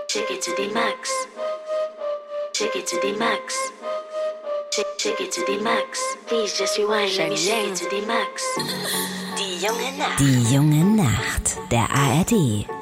Shake it to the max. Shake it to the max. Shake it to the max. Please just rewind. Let me shake it to the max. Die junge Nacht. Die junge Nacht. Der ARD